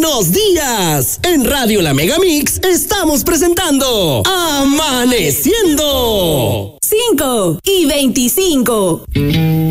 Buenos días. En Radio La Megamix estamos presentando Amaneciendo. 5:25.